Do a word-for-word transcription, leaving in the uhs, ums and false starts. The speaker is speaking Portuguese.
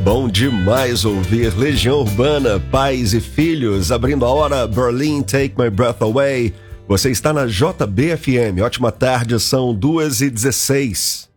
Bom demais ouvir Legião Urbana, Pais e Filhos, abrindo a hora, Berlin, Take My Breath Away. Você está na J B F M, ótima tarde, são duas e dezesseis.